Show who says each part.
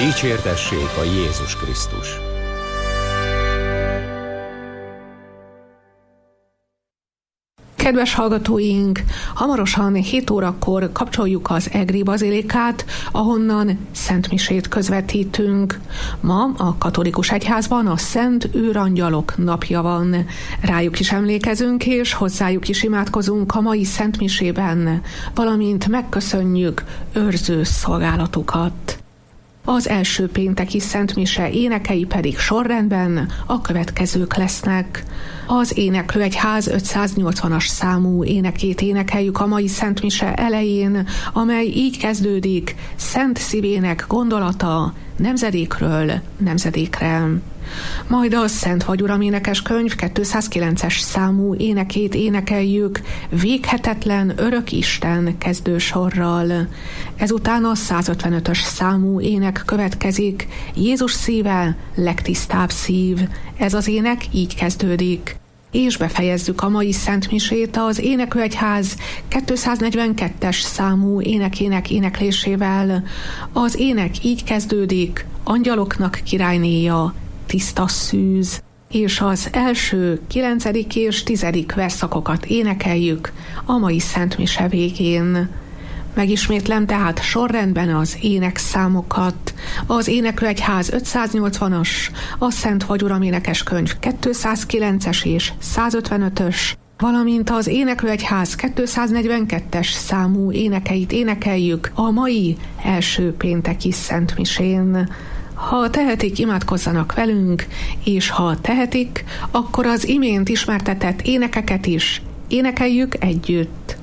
Speaker 1: Dicsértessék a Jézus Krisztus!
Speaker 2: Kedves hallgatóink, hamarosan 7 órakor kapcsoljuk az Egri Bazilikát, ahonnan szentmisét közvetítünk. Ma a katolikus egyházban a Szent Őrangyalok napja van. Rájuk is emlékezünk, és hozzájuk is imádkozunk a mai szentmisében, valamint megköszönjük őrző szolgálatukat. Az első pénteki szentmise énekei pedig sorrendben a következők lesznek. Az Éneklőegyház 580-as számú énekét énekeljük a mai szentmise elején, amely így kezdődik: Szent Szívének gondolata nemzedékről nemzedékre. Majd a Szent vagy Uram énekeskönyv 209-es számú énekét énekeljük Véghetetlen örök Isten kezdősorral. Ezután a 155-ös számú ének következik, Jézus szíve, legtisztább szív. Ez az ének így kezdődik. És befejezzük a mai szentmisét az Éneklőegyház 242-es számú énekének éneklésével. Az ének így kezdődik: Angyaloknak királynéja, tiszta szűz. És az első, 9. és 10. verszakokat énekeljük a mai szentmise végén. Megismétlem tehát sorrendben az énekszámokat. Az Éneklőegyház 580-as, a Szent vagy Uram énekeskönyv 209-es és 155-ös, valamint az Éneklőegyház 242-es számú énekeit énekeljük a mai első pénteki szentmisén. Ha tehetik, imádkozzanak velünk, és ha tehetik, akkor az imént ismertetett énekeket is énekeljük együtt.